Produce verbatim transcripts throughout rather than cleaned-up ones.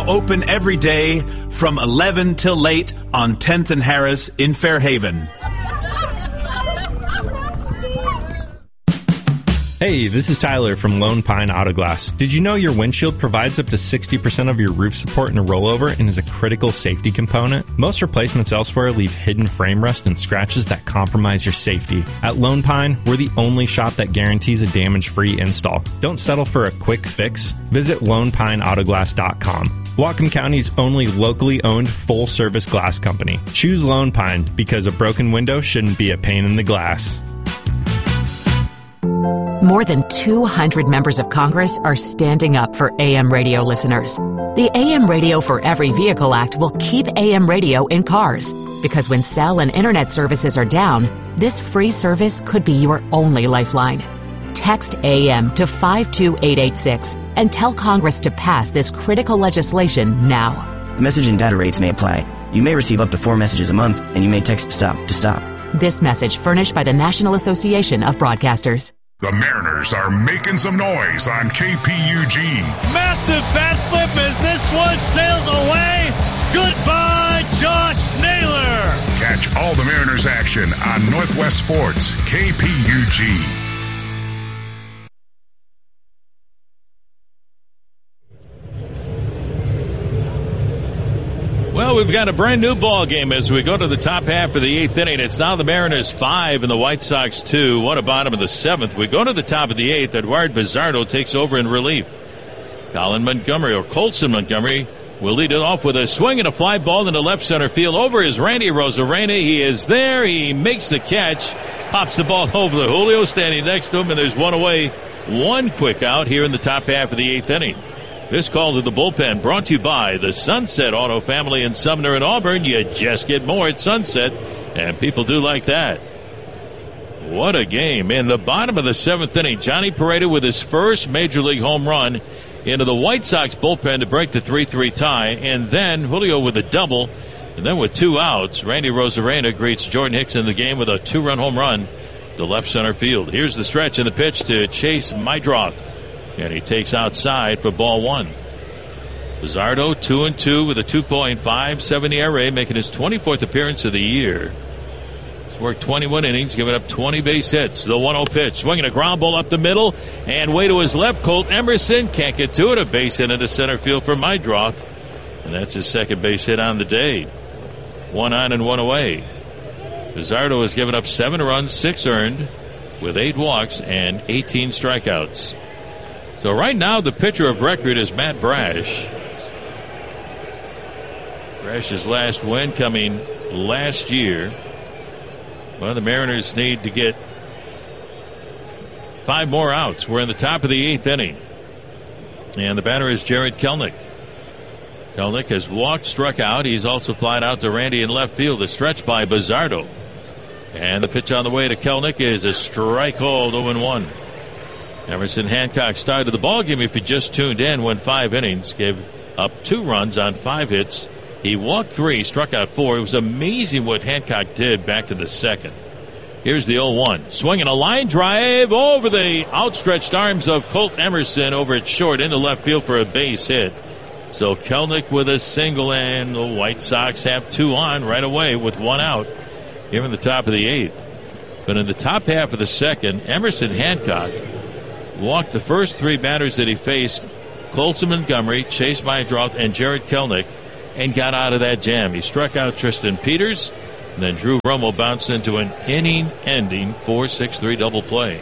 open every day from eleven till late on tenth and Harris in Fairhaven. Hey, this is Tyler from Lone Pine Auto Glass. Did you know your windshield provides up to sixty percent of your roof support in a rollover and is a critical safety component? Most replacements elsewhere leave hidden frame rust and scratches that compromise your safety. At Lone Pine, we're the only shop that guarantees a damage-free install. Don't settle for a quick fix. Visit lone pine auto glass dot com. Whatcom County's only locally owned full-service glass company. Choose Lone Pine because a broken window shouldn't be a pain in the glass. More than two hundred members of Congress are standing up for A M radio listeners. The A M Radio for Every Vehicle Act will keep A M radio in cars, because when cell and internet services are down, this free service could be your only lifeline. Text A M to five two eight eight six and tell Congress to pass this critical legislation now. Message and data rates may apply. You may receive up to four messages a month, and you may text STOP to stop. This message furnished by the National Association of Broadcasters. The Mariners are making some noise on K P U G. Massive bat flip as this one sails away. Goodbye, Josh Naylor. Catch all the Mariners action on Northwest Sports, K P U G. Well, we've got a brand new ball game as we go to the top half of the eighth inning. It's now the Mariners five and the White Sox two. One at bottom of the seventh. We go to the top of the eighth. Eduardo Bizzardo takes over in relief. Colin Montgomery, or Colson Montgomery, will lead it off with a swing and a fly ball into left center field. Over is Randy Arozarena. He is there. He makes the catch. Pops the ball over to Julio standing next to him, and there's one away. One quick out here in the top half of the eighth inning. This call to the bullpen brought to you by the Sunset Auto Family in Sumner and Auburn. You just get more at Sunset, and people do like that. What a game. In the bottom of the seventh inning, Johnny Pareda with his first Major League home run into the White Sox bullpen to break the three three tie, and then Julio with a double, and then with two outs, Randy Arozarena greets Jordan Hicks in the game with a two-run home run to left center field. Here's the stretch and the pitch to Chase Meidroth. And he takes outside for ball one. Bizzardo, two and two with a two point five seven E R A, making his twenty-fourth appearance of the year. He's worked twenty-one innings, giving up twenty base hits. The one oh pitch, swinging a ground ball up the middle, and way to his left. Colt Emerson can't get to it. A base hit into center field for Meidroth, and that's his second base hit on the day. One on and one away. Bizzardo has given up seven runs, six earned, with eight walks and eighteen strikeouts. So right now the pitcher of record is Matt Brash. Brash's last win coming last year. Well, the Mariners need to get five more outs. We're in the top of the eighth inning. And the batter is Jared Kelenic. Kelenic has walked, struck out. He's also flied out to Randy in left field. The stretch by Bizzardo. And the pitch on the way to Kelenic is a strike called, oh and one. Emerson Hancock started the ballgame. If you just tuned in, went five innings, gave up two runs on five hits. He walked three, struck out four. It was amazing what Hancock did back in the second. Here's the oh one. Swinging a line drive over the outstretched arms of Colt Emerson over at short into left field for a base hit. So Kelenic with a single, and the White Sox have two on right away with one out here in the top of the eighth. But in the top half of the second, Emerson Hancock walked the first three batters that he faced, Colson Montgomery, Chase Meidroth, and Jared Kelenic, and got out of that jam. He struck out Tristan Peters, and then Drew Romo bounced into an inning-ending four six three double play.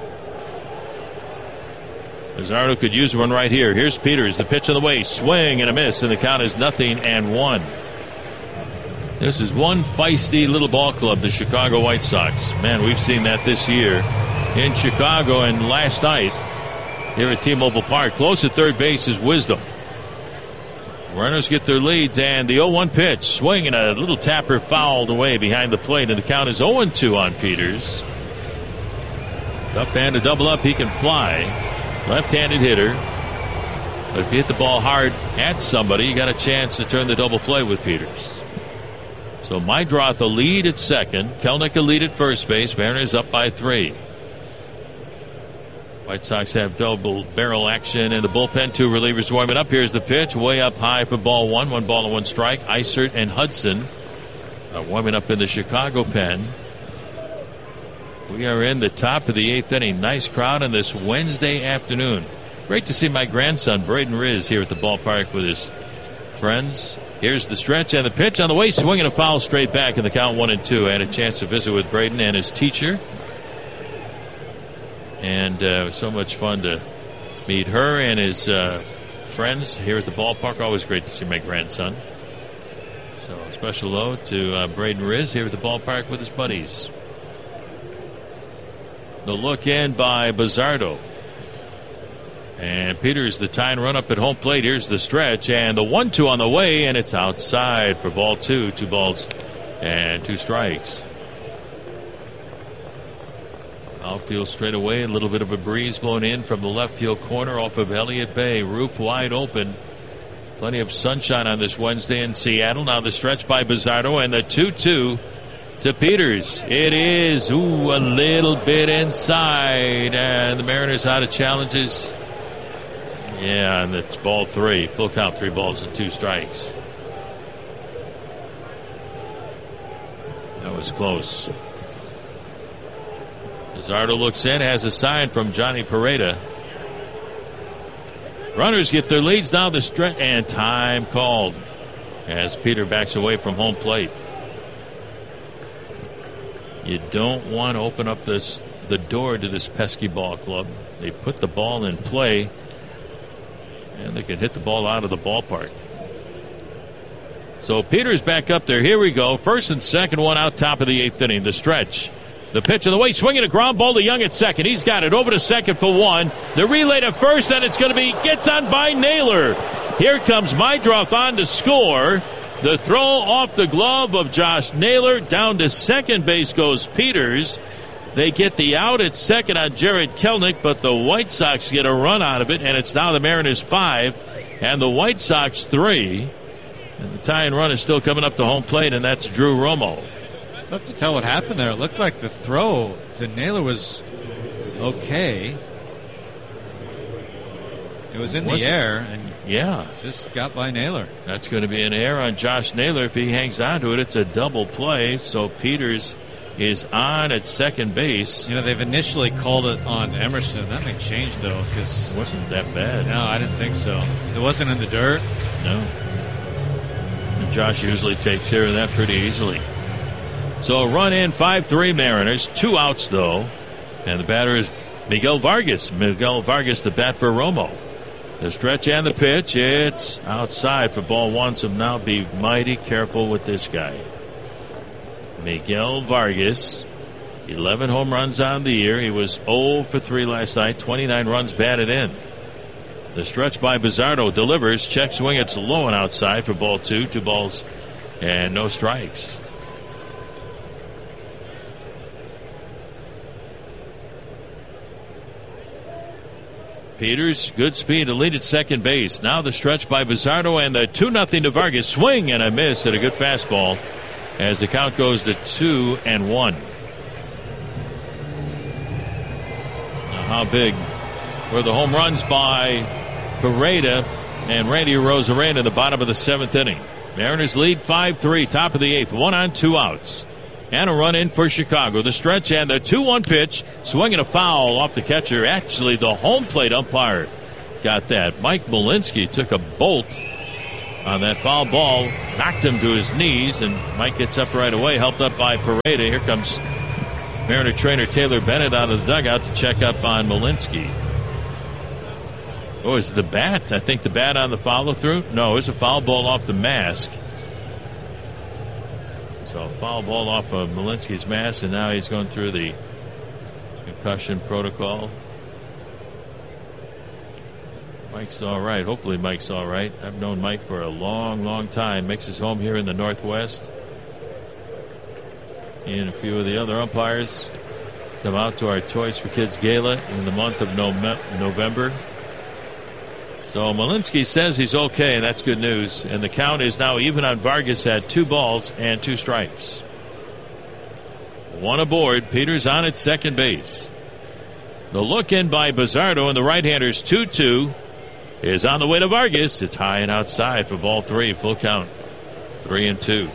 Bizzardo could use one right here. Here's Peters, the pitch on the way, swing and a miss, and the count is nothing and one. This is one feisty little ball club, the Chicago White Sox. Man, we've seen that this year in Chicago, and last night here at T-Mobile Park. Close at third base is Wisdom. Runners get their leads, and the oh one pitch, swing and a little tapper fouled away behind the plate, and the count is oh and two on Peters. Up and a double up, he can fly. Left-handed hitter. But if you hit the ball hard at somebody, you got a chance to turn the double play with Peters. So Meidroth a lead at second. Kelenic a lead at first base. Mariners up by three. White Sox have double barrel action in the bullpen. Two relievers warming up. Here's the pitch. Way up high for ball one. One ball and one strike. Isert and Hudson are warming up in the Chicago pen. We are in the top of the eighth inning. Nice crowd on this Wednesday afternoon. Great to see my grandson, Braden Riz, here at the ballpark with his friends. Here's the stretch and the pitch on the way. Swinging a foul straight back in the count one and two. I had a chance to visit with Braden and his teacher. And uh, it was so much fun to meet her and his uh, friends here at the ballpark. Always great to see my grandson. So a special hello to uh, Braden Riz here at the ballpark with his buddies. The look in by Bizzardo. And Peters, the tying run up at home plate. Here's the stretch and the one two on the way, and it's outside for ball two. Two balls and two strikes. Outfield straight away. A little bit of a breeze blowing in from the left field corner off of Elliott Bay. Roof wide open. Plenty of sunshine on this Wednesday in Seattle. Now the stretch by Bizzardo and the two two to Peters. It is, ooh, a little bit inside. And the Mariners out of challenges. Yeah, and it's ball three. Full count, three balls and two strikes. That was close. Bizzardo looks in, has a sign from Johnny Pareda. Runners get their leads down the stretch, and time called as Peter backs away from home plate. You don't want to open up this the door to this pesky ball club. They put the ball in play, and they can hit the ball out of the ballpark. So Peters back up there. Here we go. First and second, one out, top of the eighth inning. The stretch. The pitch on the way, swinging a ground ball to Young at second. He's got it over to second for one. The relay to first, and it's going to be gets on by Naylor. Here comes Meidroth on to score. The throw off the glove of Josh Naylor. Down to second base goes Peters. They get the out at second on Jared Kelenic, but the White Sox get a run out of it, and it's now the Mariners five and the White Sox three. And the tying run is still coming up to home plate, and that's Drew Romo. It's tough to tell what happened there. It looked like the throw to Naylor was okay. It was in was the it? air and yeah, just got by Naylor. That's going to be an error on Josh Naylor. If he hangs on to it, it's a double play. So Peters is on at second base. You know, they've initially called it on Emerson. That may change, though, because it wasn't that bad. No, I didn't think so. It wasn't in the dirt. No. And Josh usually takes care of that pretty easily. So a run in, five three Mariners. Two outs, though. And the batter is Miguel Vargas. Miguel Vargas, the bat for Romo. The stretch and the pitch. It's outside for ball one, so now be mighty careful with this guy. Miguel Vargas, eleven home runs on the year. He was oh for three last night, twenty-nine runs batted in. The stretch by Bizzardo delivers. Check swing. It's low and outside for ball two. Two balls and no strikes. Peters, good speed to lead at second base. Now the stretch by Bizzardo and the two nothing to Vargas. Swing and a miss at a good fastball as the count goes to two and one. Now how big were the home runs by Pareda and Randy Arozarena in the bottom of the seventh inning. Mariners lead five three, top of the eighth. One on, two outs. And a run in for Chicago. The stretch and the two one pitch. Swinging a foul off the catcher. Actually, the home plate umpire got that. Mike Malinsky took a bolt on that foul ball. Knocked him to his knees. And Mike gets up right away. Helped up by Pareda. Here comes Mariner trainer Taylor Bennett out of the dugout to check up on Malinsky. Oh, is it the bat? I think the bat on the follow through? No, it's a foul ball off the mask. So foul ball off of Malinsky's mask, and now he's going through the concussion protocol. Mike's all right. Hopefully Mike's all right. I've known Mike for a long, long time. Makes his home here in the Northwest. And a few of the other umpires come out to our Toys for Kids Gala in the month of November. So Malinsky says he's okay, and that's good news. And the count is now even on Vargas at two balls and two strikes. One aboard. Peters on at second base. The look in by Bizzardo, and the right-hander's two two is on the way to Vargas. It's high and outside for ball three. Full count. Three and two.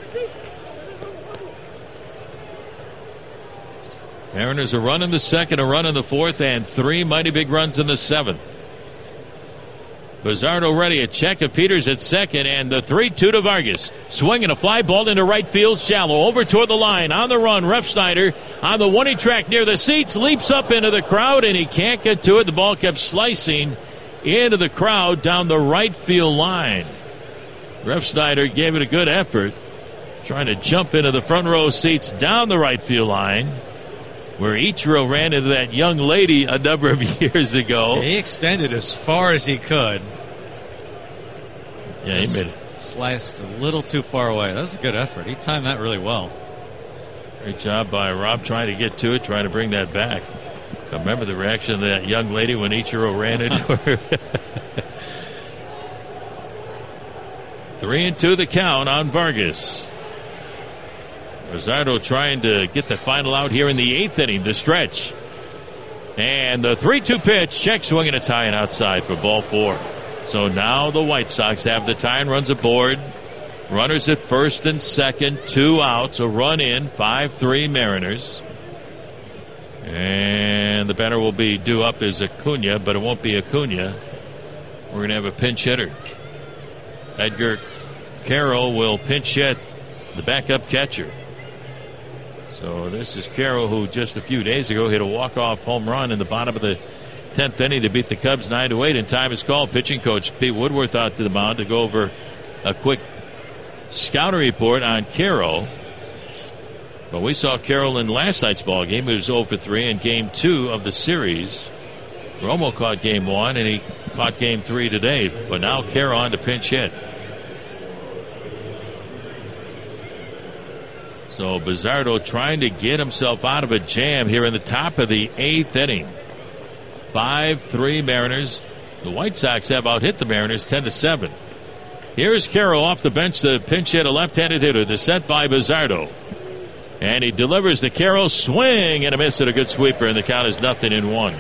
Mariners a run in the second, a run in the fourth, and three mighty big runs in the seventh. Bizzardo ready, a check of Peters at second, and the three two to Vargas. Swinging a fly ball into right field, shallow, over toward the line, on the run, Refsnyder on the one-inning track near the seats, leaps up into the crowd, and he can't get to it. The ball kept slicing into the crowd down the right field line. Refsnyder gave it a good effort, trying to jump into the front row seats down the right field line, where Ichiro ran into that young lady a number of years ago. Yeah, he extended as far as he could. Yeah, he made it. Sliced a little too far away. That was a good effort. He timed that really well. Great job by Rob trying to get to it, trying to bring that back. I remember the reaction of that young lady when Ichiro ran into her. Three and two the count on Vargas. Bizzardo trying to get the final out here in the eighth inning to stretch. And the three two pitch, check swing, and it's high and outside for ball four. So now the White Sox have the tie and runs aboard. Runners at first and second, two outs, a run in, five three Mariners. And the batter will be due up as Acuna, but it won't be Acuna. We're going to have a pinch hitter. Edgar Carroll will pinch hit the backup catcher. So this is Carroll, who just a few days ago hit a walk-off home run in the bottom of the tenth inning to beat the Cubs nine to eight. And time is called. Pitching coach Pete Woodworth out to the mound to go over a quick scouting report on Carroll. But we saw Carroll in last night's ball game. He was oh for three in game two of the series. Romo caught game one, and he caught game three today. But now Carroll on to pinch hit. So Bizzardo trying to get himself out of a jam here in the top of the eighth inning. five three Mariners. The White Sox have out hit the Mariners ten to seven. Here's Carroll off the bench, the pinch hit, a left-handed hitter. The set by Bizzardo. And he delivers the Carroll, swing and a miss at a good sweeper, and the count is nothing in one.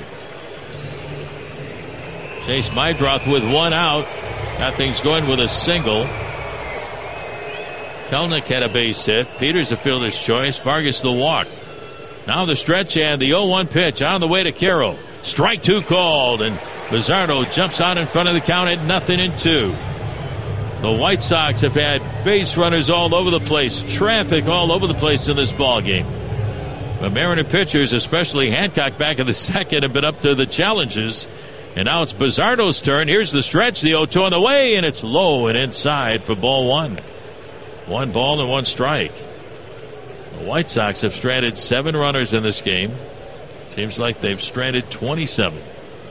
Chase Meidroth with one out. Got things going with a single. Kelenic had a base hit. Peters a fielder's choice. Vargas the walk. Now the stretch and the oh one pitch on the way to Carroll. Strike two called, and Bizzardo jumps out in front of the count at nothing in two. The White Sox have had base runners all over the place, traffic all over the place in this ball game. The Mariner pitchers, especially Hancock back in the second, have been up to the challenges. And now it's Bizzardo's turn. Here's the stretch, the oh two on the way, and it's low and inside for ball one. One ball and one strike. The White Sox have stranded seven runners in this game. Seems like they've stranded twenty-seven.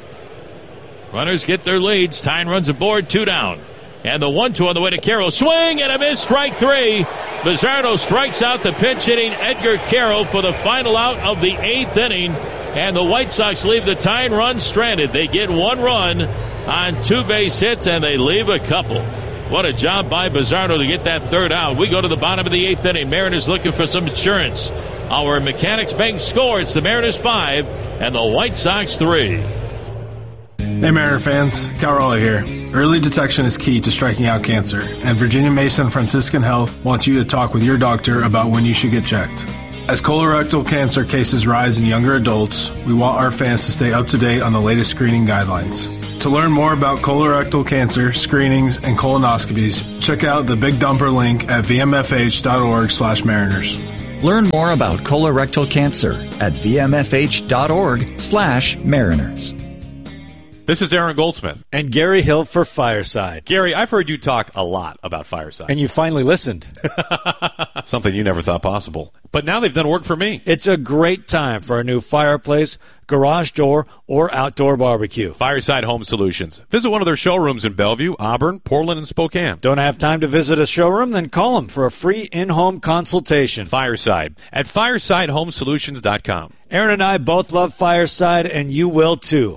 Runners get their leads. Tyne runs aboard, two down. And the one two on the way to Carroll. Swing and a miss, strike three. Bizzardo strikes out the pinch hitting Edgar Carroll for the final out of the eighth inning. And the White Sox leave the tying run stranded. They get one run on two base hits, and they leave a couple. What a job by Bizzardo to get that third out. We go to the bottom of the eighth inning. Mariners looking for some insurance. Our Mechanics Bank score, it's the Mariners five and the White Sox three. Hey Mariner fans, Cal Raleigh here. Early detection is key to striking out cancer, and Virginia Mason Franciscan Health wants you to talk with your doctor about when you should get checked. As colorectal cancer cases rise in younger adults, we want our fans to stay up to date on the latest screening guidelines. To learn more about colorectal cancer, screenings, and colonoscopies, check out the Big Dumper link at vmfh.org slash mariners. Learn more about colorectal cancer at vmfh.org slash mariners. This is Aaron Goldsmith. And Gary Hill for Fireside. Gary, I've heard you talk a lot about Fireside. And you finally listened. Something you never thought possible. But now they've done work for me. It's a great time for a new fireplace, garage door, or outdoor barbecue. Fireside Home Solutions. Visit one of their showrooms in Bellevue, Auburn, Portland, and Spokane. Don't have time to visit a showroom? Then call them for a free in-home consultation. Fireside at fireside home solutions dot com. Aaron and I both love Fireside, and you will too.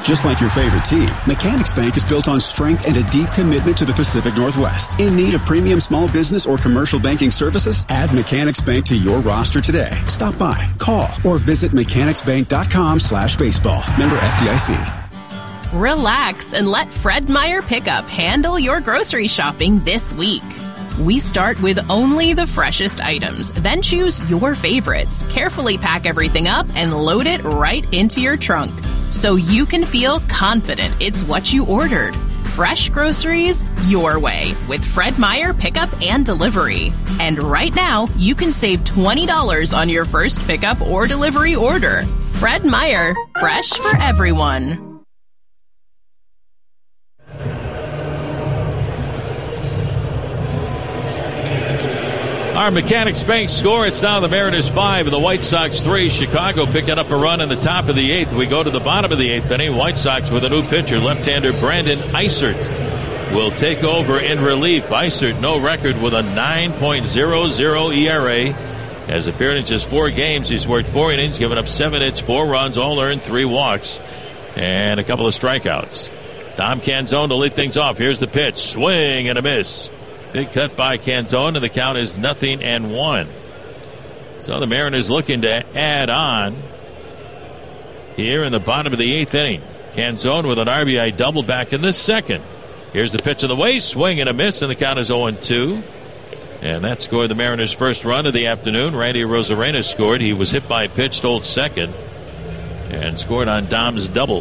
Just like your favorite team, Mechanics Bank is built on strength and a deep commitment to the Pacific Northwest. In need of premium small business or commercial banking services? Add Mechanics Bank to your roster today. Stop by, call, or visit mechanicsbank.com slash baseball. Member F D I C. Relax and let Fred Meyer Pickup handle your grocery shopping this week. We start with only the freshest items, then choose your favorites, carefully pack everything up, and load it right into your trunk so you can feel confident it's what you ordered. Fresh groceries your way with Fred Meyer Pickup and Delivery. And right now, you can save twenty dollars on your first pickup or delivery order. Fred Meyer, fresh for everyone. Our Mechanics Bank score, it's now the Mariners five and the White Sox three. Chicago picking up a run in the top of the eighth. We go to the bottom of the eighth inning. White Sox with a new pitcher, left-hander Brandon Eisert will take over in relief. Eisert, no record with a nine point oh oh E R A. Has appeared in just four games. He's worked four innings, given up seven hits, four runs, all earned, three walks, and a couple of strikeouts. Tom Canzone to lead things off. Here's the pitch. Swing and a miss. Big cut by Canzone, and the count is nothing and one. So the Mariners looking to add on here in the bottom of the eighth inning. Canzone with an R B I double back in the second. Here's the pitch of the way. Swing and a miss, and the count is oh and two. And that scored the Mariners' first run of the afternoon. Randy Arozarena scored. He was hit by a pitch, stole second, and scored on Dom's double.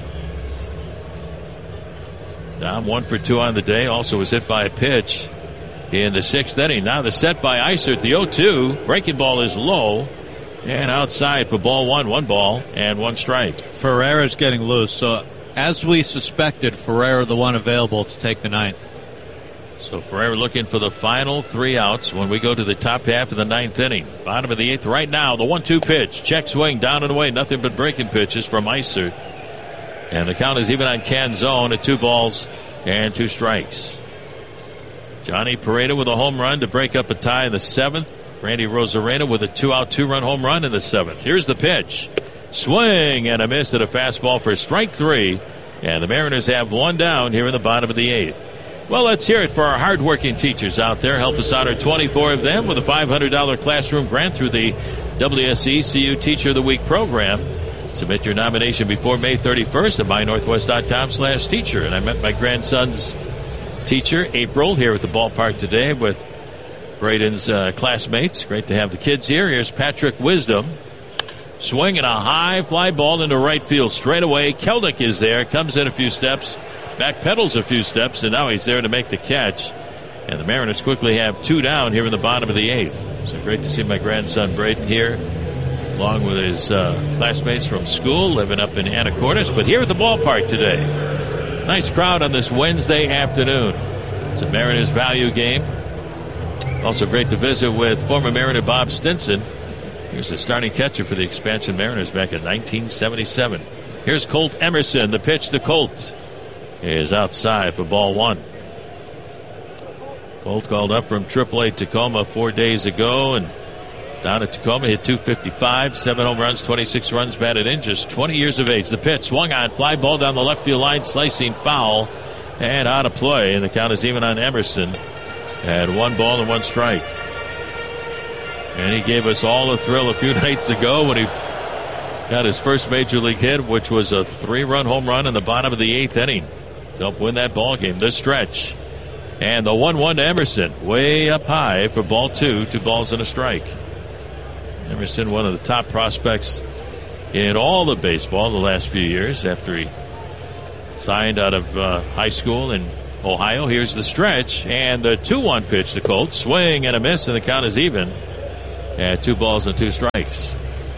Dom one for two on the day. Also was hit by a pitch in the sixth inning. Now the set by Eisert, the oh two. Breaking ball is low and outside for ball one. One ball and one strike. Ferreira's getting loose. So as we suspected, Ferreira the one available to take the ninth. So Ferreira looking for the final three outs when we go to the top half of the ninth inning. Bottom of the eighth right now. The one two pitch. Check swing down and away. Nothing but breaking pitches from Eisert. And the count is even on Canzone at two balls and two strikes. Johnny Pareda with a home run to break up a tie in the seventh. Randy Arozarena with a two-out, two-run home run in the seventh. Here's the pitch. Swing and a miss at a fastball for strike three. And the Mariners have one down here in the bottom of the eighth. Well, let's hear it for our hardworking teachers out there. Help us honor twenty-four of them with a five hundred dollars classroom grant through the W S E C U Teacher of the Week program. Submit your nomination before May thirty-first at my northwest dot com slash teacher. And I met my grandson's teacher, April, here at the ballpark today with Braden's uh, classmates. Great to have the kids here. Here's Patrick Wisdom. Swinging a high fly ball into right field straight away. Kelnick is there, comes in a few steps, back pedals a few steps, and now he's there to make the catch. And the Mariners quickly have two down here in the bottom of the eighth. So great to see my grandson Braden here, along with his uh, classmates from school, living up in Anacortes, but here at the ballpark today. Nice crowd on this Wednesday afternoon. It's a Mariners value game. Also great to visit with former Mariner Bob Stinson. Here's the starting catcher for the expansion Mariners back in nineteen seventy-seven. Here's Colt Emerson. The pitch to Colt is outside for ball one. Colt called up from triple A Tacoma four days ago, and down at Tacoma hit two fifty-five, seven home runs, twenty-six runs batted in, just twenty years of age. The pitch swung on, fly ball down the left field line, slicing foul and out of play, and the count is even on Emerson at one ball and one strike. And he gave us all a thrill a few nights ago when he got his first major league hit, which was a three-run home run in the bottom of the eighth inning to help win that ball game. The stretch and the one one to Emerson, way up high for ball two, two balls and a strike. Emerson, one of the top prospects in all of baseball the last few years after he signed out of uh, high school in Ohio. Here's the stretch and the two one pitch to Colt. Swing and a miss, and the count is even at two balls and two strikes.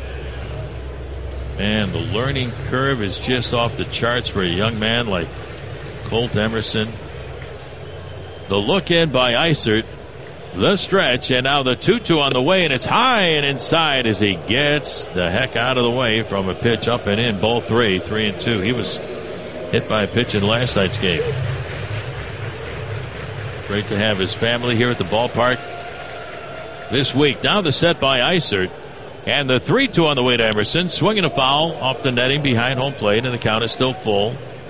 And the learning curve is just off the charts for a young man like Colt Emerson. The look in by Eisert. The stretch, and now the two two on the way, and it's high and inside as he gets the heck out of the way from a pitch up and in. Ball three, three and two. He was hit by a pitch in last night's game. Great to have his family here at the ballpark this week. Now the set by Eisert, and the three two on the way to Emerson. Swinging a foul off the netting behind home plate, and the count is still full.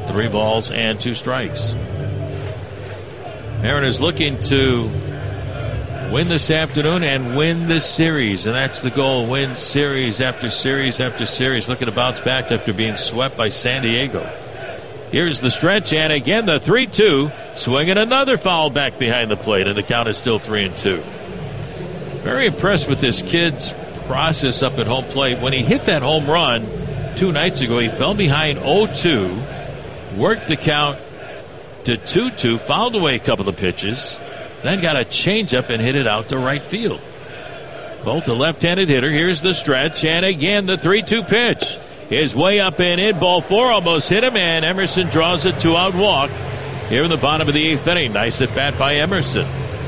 Three balls and two strikes. Mariners looking to win this afternoon and win this series, and that's the goal. Win series after series after series. Looking to bounce back after being swept by San Diego. Here's the stretch, and again the three two. Swinging another foul back behind the plate, and the count is still three and two. Very impressed with this kid's process up at home plate. When he hit that home run two nights ago, he fell behind oh two, worked the count to two two, fouled away a couple of pitches, then got a changeup and hit it out to right field. Both a left-handed hitter. Here's the stretch, and again the three two pitch is way up and in. Ball four, almost hit him, and Emerson draws a two-out walk here in the bottom of the eighth inning. Nice at bat by Emerson.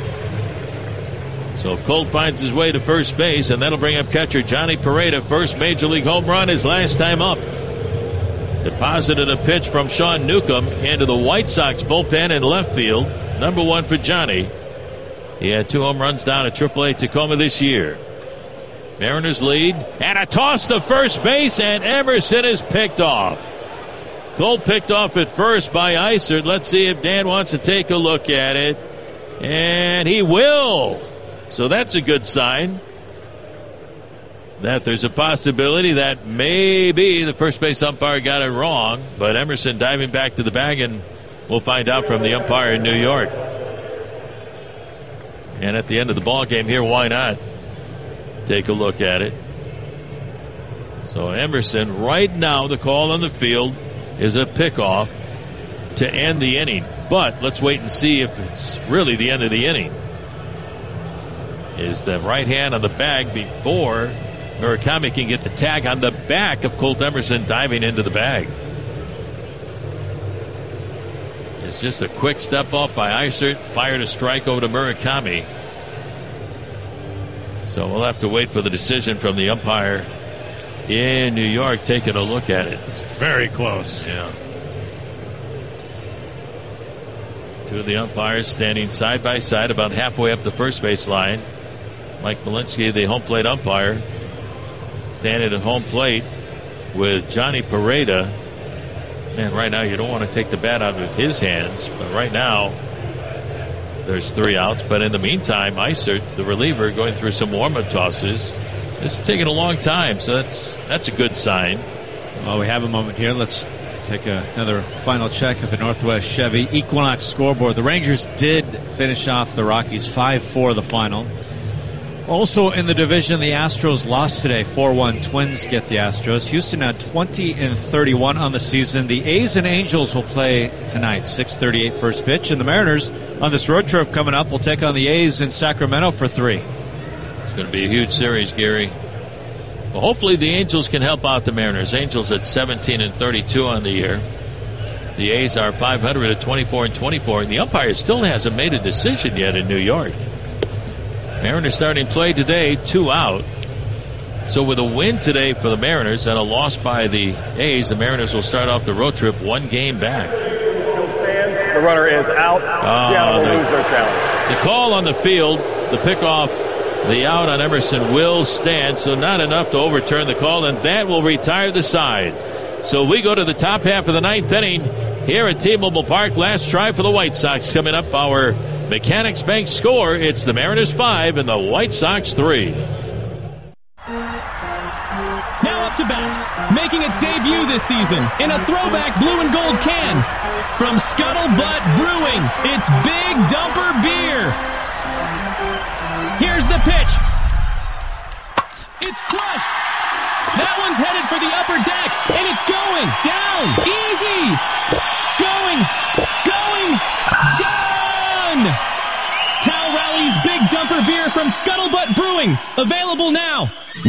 So Colt finds his way to first base, and that'll bring up catcher Johnny Pareda. First major league home run his last time up. Deposited a pitch from Sean Newcomb into the White Sox bullpen in left field. Number one for Johnny. He had two home runs down at triple A Tacoma this year. Mariners lead, and a toss to first base, and Emerson is picked off. Colt picked off at first by Isert. Let's see if Dan wants to take a look at it. And he will. So that's a good sign that there's a possibility that maybe the first base umpire got it wrong, but Emerson diving back to the bag, and we'll find out from the umpire in New York. And at the end of the ball game here, why not take a look at it? So Emerson, right now the call on the field is a pickoff to end the inning, but let's wait and see if it's really the end of the inning. Is the right hand on the bag before Murakami can get the tag on the back of Colt Emerson diving into the bag. It's just a quick step off by Isert, fired a strike over to Murakami. So we'll have to wait for the decision from the umpire in New York taking a look at it. It's very close. Yeah. Two of the umpires standing side by side about halfway up the first base line. Mike Malinsky, the home plate umpire, standing at home plate with Johnny Pareda. Man, right now you don't want to take the bat out of his hands, but right now there's three outs. But in the meantime, Isert, the reliever, going through some warm-up tosses. This is taking a long time, so that's that's a good sign. Well, we have a moment here. Let's take a, another final check of the Northwest Chevy Equinox scoreboard. The Rangers did finish off the Rockies five four the final. Also in the division, the Astros lost today. four one Twins get the Astros. Houston had twenty and thirty-one on the season. The A's and Angels will play tonight, six thirty-eight first pitch. And the Mariners on this road trip coming up will take on the A's in Sacramento for three. It's going to be a huge series, Gary. Well, hopefully the Angels can help out the Mariners. Angels at seventeen and thirty-two on the year. The A's are five hundred at twenty-four and twenty-four. And the umpire still hasn't made a decision yet in New York. Mariners starting play today, two out. So with a win today for the Mariners and a loss by the A's, the Mariners will start off the road trip one game back. The runner is out. Uh, Seattle will the, lose their challenge. The call on the field, the pickoff, the out on Emerson will stand, so not enough to overturn the call, and that will retire the side. So we go to the top half of the ninth inning here at T-Mobile Park. Last try for the White Sox coming up. Our Mechanics Bank score, it's the Mariners five and the White Sox three. Now up to bat, making its debut this season in a throwback blue and gold can. From Scuttlebutt Brewing, it's Big Dumper Beer. Here's the pitch. It's crushed. That one's headed for the upper deck, and it's going down. Easy. Going. Going. Done. Cal Rally's Big Dumper Beer from Scuttlebutt Brewing. Available now.